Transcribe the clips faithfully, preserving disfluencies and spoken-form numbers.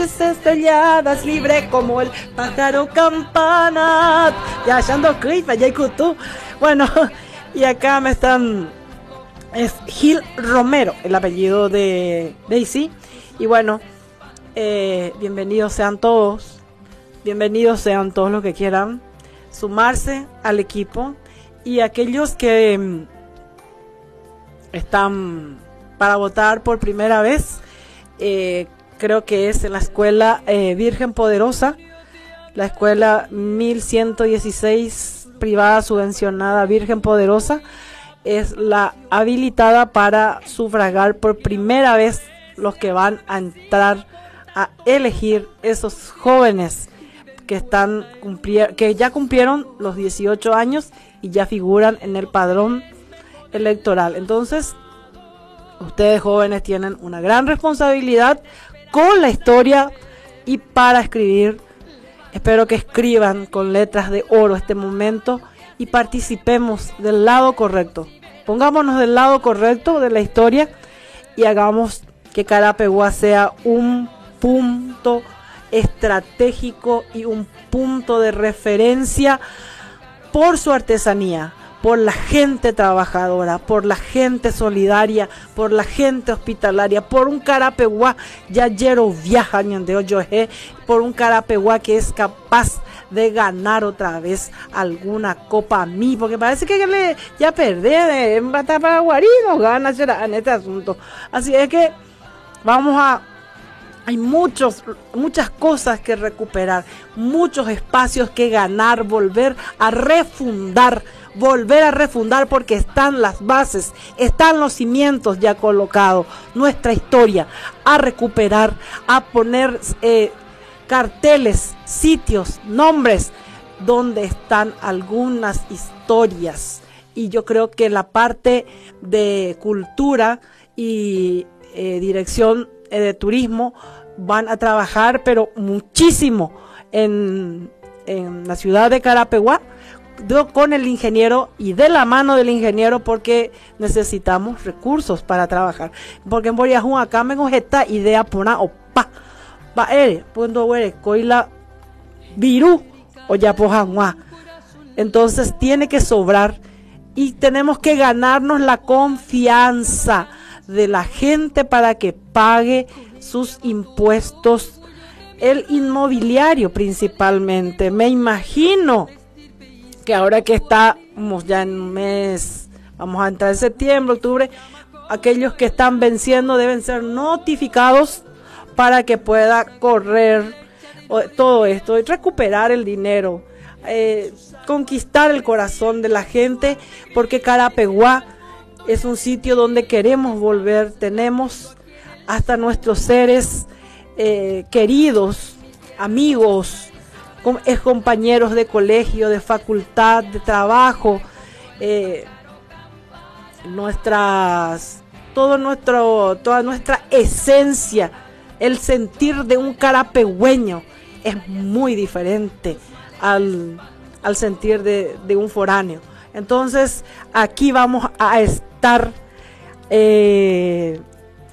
Estrelladas, libre como el pájaro campana. Ya, yando clip, ya tú. Bueno, y acá me están. Es Gil Romero, el apellido de Daisy. Y bueno, eh, bienvenidos sean todos. Bienvenidos sean todos los que quieran sumarse al equipo. Y aquellos que um, están para votar por primera vez. Eh, creo que es en la escuela eh, Virgen Poderosa, la escuela mil ciento dieciséis privada subvencionada Virgen Poderosa, es la habilitada para sufragar por primera vez los que van a entrar a elegir esos jóvenes que están cumplir, que ya cumplieron los dieciocho años y ya figuran en el padrón electoral. Entonces, ustedes jóvenes tienen una gran responsabilidad con la historia y para escribir. Espero que escriban con letras de oro este momento y participemos del lado correcto. Pongámonos del lado correcto de la historia y hagamos que Carapeguá sea un punto estratégico y un punto de referencia por su artesanía, por la gente trabajadora, por la gente solidaria, por la gente hospitalaria, por un Carapeguá ya llero viaja de hoyo, por un Carapeguá que es capaz de ganar otra vez alguna copa a mí, porque parece que le, ya perdé en Bataparaguarí, no gana en este asunto. Así es que vamos a Hay muchos, muchas cosas que recuperar, muchos espacios que ganar, volver a refundar, volver a refundar porque están las bases, están los cimientos ya colocados, nuestra historia, a recuperar, a poner eh, carteles, sitios, nombres, donde están algunas historias. Y yo creo que la parte de cultura y eh, dirección de turismo van a trabajar pero muchísimo en, en la ciudad de Carapeguá con el ingeniero y de la mano del ingeniero, porque necesitamos recursos para trabajar, porque en Boriajún acá me esta idea pona opa va ere punto were coila virú o ya pojanua. Entonces tiene que sobrar y tenemos que ganarnos la confianza de la gente para que pague sus impuestos, el inmobiliario principalmente. Me imagino que ahora que estamos ya en un mes, vamos a entrar en septiembre, octubre, aquellos que están venciendo deben ser notificados para que pueda correr todo esto y recuperar el dinero, eh, conquistar el corazón de la gente, porque Carapeguá es un sitio donde queremos volver. Tenemos hasta nuestros seres eh, queridos, amigos, com ex compañeros de colegio, de facultad, de trabajo, eh, nuestras, todo nuestro, toda nuestra esencia, el sentir de un carapegüeño es muy diferente al, al sentir de, de un foráneo. Entonces aquí vamos a estar eh,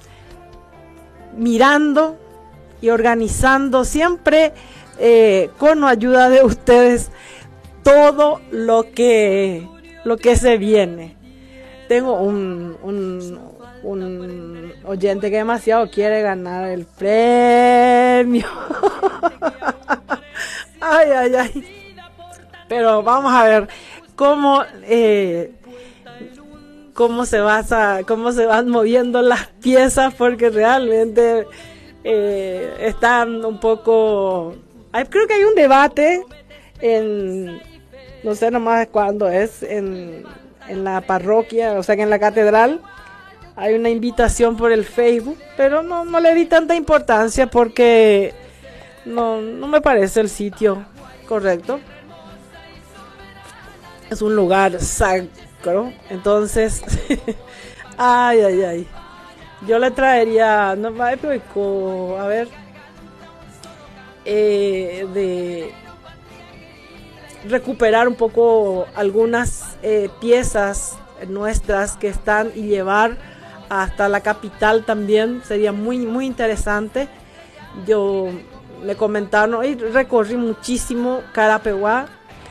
mirando y organizando siempre eh, con la ayuda de ustedes todo lo que lo que se viene. Tengo un, un, un oyente que demasiado quiere ganar el premio. Ay, ay, ay. Pero vamos a ver cómo eh, cómo se va a, cómo se van moviendo las piezas, porque realmente eh, están un poco. Hay, creo que hay un debate en, no sé nomás cuándo es, en, en la parroquia, o sea que en la catedral hay una invitación por el Facebook, pero no, no le di tanta importancia porque no, no me parece el sitio correcto. Es un lugar sacro, entonces, ay, ay, ay. Yo le traería, no, a ver, eh, de recuperar un poco algunas eh, piezas nuestras que están y llevar hasta la capital también, sería muy, muy interesante. yo me comentaron y recorrí muchísimo Carapeguá,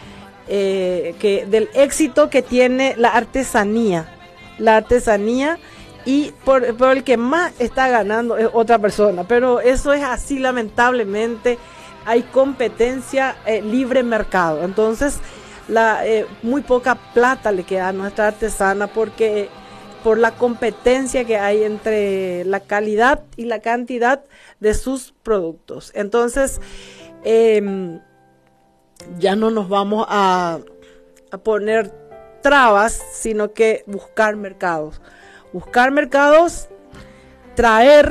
eh, que del éxito que tiene la artesanía, la artesanía y por, por el que más está ganando es otra persona, pero eso es así lamentablemente, hay competencia, eh, libre mercado, entonces la, eh, muy poca plata le queda a nuestra artesana porque por la competencia que hay entre la calidad y la cantidad de sus productos. Entonces, eh, ya no nos vamos a, a poner trabas, sino que buscar mercados. Buscar mercados, traer,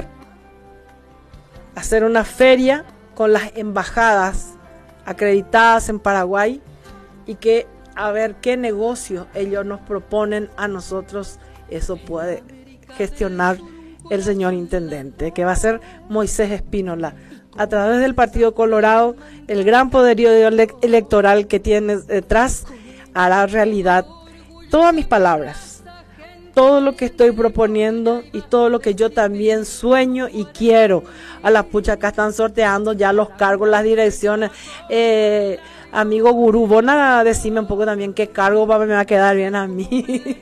hacer una feria con las embajadas acreditadas en Paraguay y que a ver qué negocio ellos nos proponen a nosotros. Eso puede gestionar el señor intendente, que va a ser Moisés Espínola, a través del Partido Colorado, el gran poderío electoral que tiene detrás, hará realidad todas mis palabras, todo lo que estoy proponiendo y todo lo que yo también sueño y quiero. A la pucha, acá están sorteando ya los cargos, las direcciones. Eh, amigo gurú, vos nada, decime un poco también qué cargo va, me va a quedar bien a mí.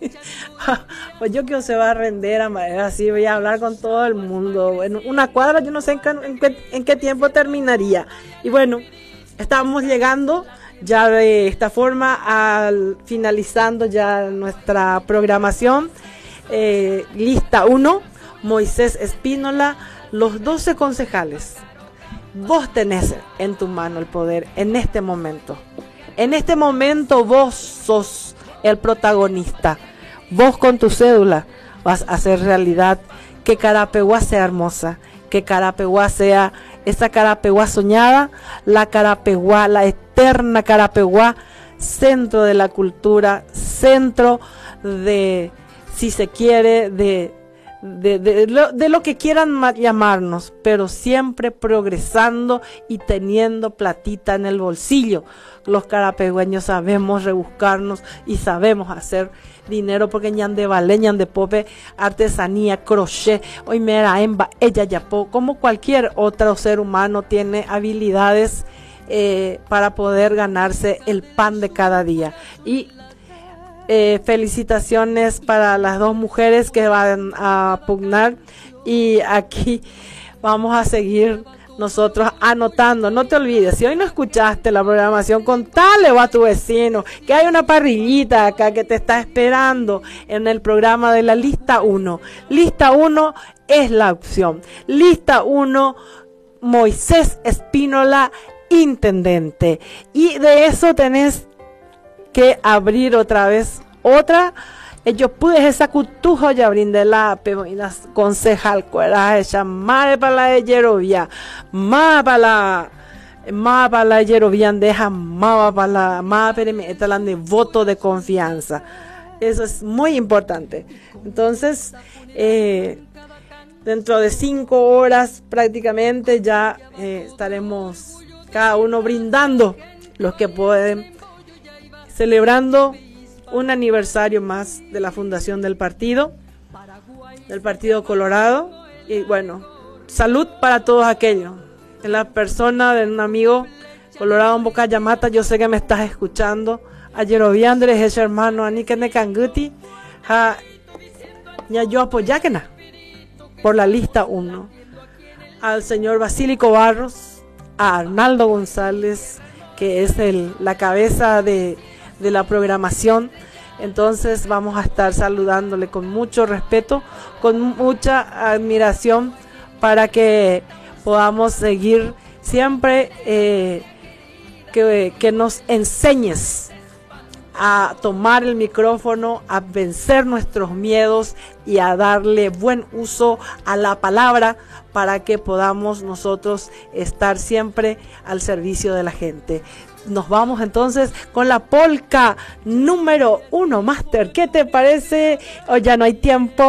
Pues yo que se va a render a manera así, voy a hablar con todo el mundo. En una cuadra yo no sé en qué, en qué, en qué tiempo terminaría. Y bueno, estamos llegando ya de esta forma al finalizando ya nuestra programación. Eh, lista uno, Moisés Espínola, los doce concejales. Vos tenés en tu mano el poder en este momento. En este momento vos sos el protagonista. Vos con tu cédula vas a hacer realidad que Carapeguá sea hermosa, que Carapeguá sea esa Carapeguá soñada, la Carapeguá, la eterna Carapeguá, centro de la cultura, centro de, si se quiere, de... De, de, de, lo, de lo que quieran llamarnos, pero siempre progresando y teniendo platita en el bolsillo. Los carapegüeños sabemos rebuscarnos y sabemos hacer dinero porque ñan de balé, ñan de pope, artesanía, crochet, hoy me era emba, ella ya po, como cualquier otro ser humano tiene habilidades eh, para poder ganarse el pan de cada día. Y Eh, felicitaciones para las dos mujeres que van a pugnar y aquí vamos a seguir nosotros anotando. No te olvides, si hoy no escuchaste la programación, contale a tu vecino que hay una parrillita acá que te está esperando en el programa de la lista uno. Lista uno es la opción. Lista uno, Moisés Espínola, intendente. Y de eso tenés que abrir otra vez otra. Yo pude esa cutujo ya brindé la pemoinas concejal cuera ella madre para la de Yerovia, más para la más para la Yerovia deja más para la más para de voto de confianza. Eso es muy importante. Entonces eh, dentro de cinco horas prácticamente ya eh, estaremos cada uno brindando los que pueden, celebrando un aniversario más de la fundación del partido, del Partido Colorado. Y bueno, salud para todos aquellos. En la persona de un amigo Colorado en Boca Yamata, yo sé que me estás escuchando. A Yerovi Andrés, ese hermano, a Nikene Kanguti, a yo apoyáquena por la lista uno. Al señor Basílico Barros, a Arnaldo González, que es el, la cabeza de, de la programación. Entonces vamos a estar saludándole con mucho respeto, con mucha admiración, para que podamos seguir siempre, eh, que, que nos enseñes a tomar el micrófono, a vencer nuestros miedos y a darle buen uso a la palabra para que podamos nosotros estar siempre al servicio de la gente. Nos vamos entonces con la polca número uno, Master. ¿Qué te parece? O ya no hay tiempo.